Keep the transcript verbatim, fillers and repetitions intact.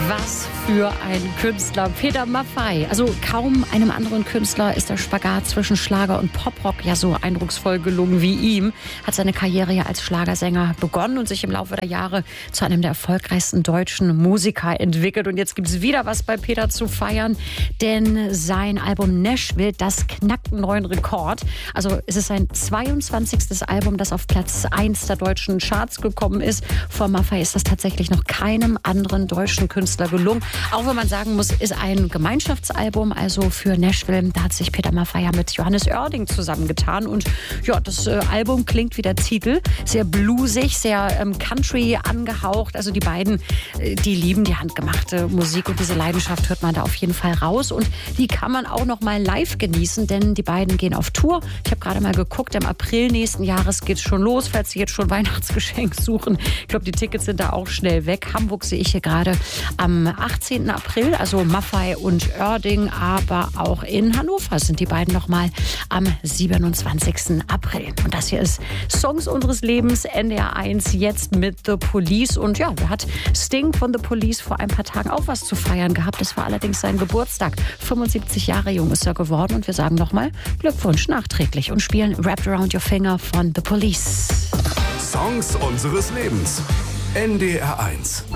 Was für ein Künstler, Peter Maffay. Also kaum einem anderen Künstler ist der Spagat zwischen Schlager und Poprock ja so eindrucksvoll gelungen wie ihm. Hat seine Karriere ja als Schlagersänger begonnen und sich im Laufe der Jahre zu einem der erfolgreichsten deutschen Musiker entwickelt. Und jetzt gibt es wieder was bei Peter zu feiern, denn sein Album Nashville, das knackt einen neuen Rekord. Also es ist sein zweiundzwanzigstes Album, das auf Platz eins der deutschen Charts gekommen ist. Vor Maffay ist das tatsächlich noch keinem anderen deutschen Künstler gelungen. Auch wenn man sagen muss, ist ein Gemeinschaftsalbum, also für Nashville. Da hat sich Peter Maffay ja mit Johannes Oerding zusammengetan. Und ja, das äh, Album klingt wie der Titel. Sehr bluesig, sehr ähm, Country angehaucht. Also die beiden, äh, die lieben die handgemachte Musik. Und diese Leidenschaft hört man da auf jeden Fall raus. Und die kann man auch noch mal live genießen, denn die beiden gehen auf Tour. Ich habe gerade mal geguckt, im April nächsten Jahres geht es schon los, falls Sie jetzt schon Weihnachtsgeschenk suchen. Ich glaube, die Tickets sind da auch schnell weg. Hamburg sehe ich hier gerade am achtzehnten April, also Maffay und Oerding, aber auch in Hannover sind die beiden nochmal am siebenundzwanzigsten April. Und das hier ist Songs unseres Lebens, N D R eins, jetzt mit The Police. Und ja, da hat Sting von The Police vor ein paar Tagen auch was zu feiern gehabt. Das war allerdings sein Geburtstag. fünfundsiebzig Jahre jung ist er geworden und wir sagen nochmal Glückwunsch nachträglich und spielen Wrapped Around Your Finger von The Police. Songs unseres Lebens, N D R eins.